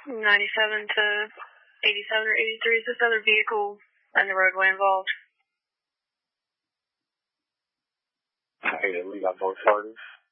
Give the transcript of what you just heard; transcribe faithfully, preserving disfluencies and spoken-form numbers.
ninety-seven to eighty-seven or eighty-three. Is this other vehicle in the roadway involved? Hey, we got both parties.